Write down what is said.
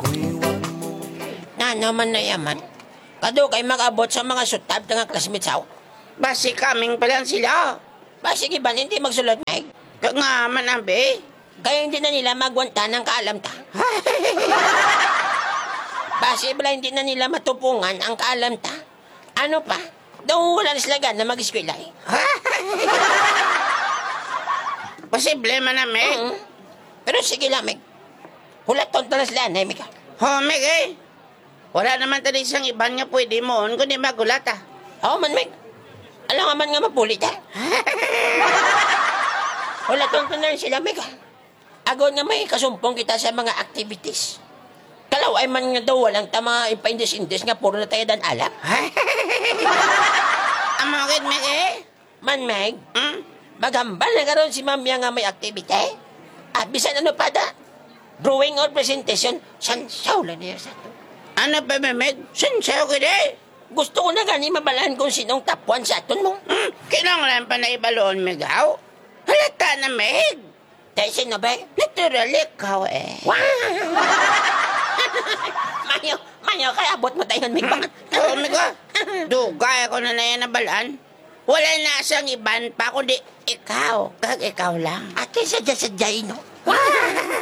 Na naman na yaman. Kado kay mag-abot sa mga sutab nga classmates ako. Basi kaming pa lang sila. Ba sige ba hindi magsulot, Meg? Kag nga man ambe. Kaya hindi na nila magwanta ng kaalam ta. Base bala hindi na nila matupungan ang kaalam ta. Ano pa? Daw wala na sila na mag-eskwela eh. Posible man na, Meg. Pero sige lang, Meg. Hulaton ta na sila, Meg. Meg eh. Wala naman tali isang iban nga pwede mo kundi magulat ah. Oo man, Meg. Alam nga man nga mapulit ha. Hulaton ta na sila, Meg. Agon nga may kasumpong kita sa mga activities. Kalaw ay man nga daw walang tama ipaindes-indes nga puro na tayo dan alap. Amokit, Meg eh. Man, Meg, maghambal na karon si Mamya nga may activity. Bisan ano pa da? Drawing or presentation, sansaw lang niya sa ito. Ano pa ba, Meg? Sansaw ka de. Gusto ko na gani mabalaan kung sinong top 1 sa aton mo. Kinanglan pa na ibaloon, Meg, haw? Halata na, Meg. Dahil sino ba? Natural ikaw eh. Wow! Mayo, kaya abot mo tayo, Meg. Oo, Meg ah. Dugay ako na yan nabalaan. Wala na siyang iban pa, kundi ikaw. Kag ikaw lang. Ate, sadya-sadyain, no? Wow!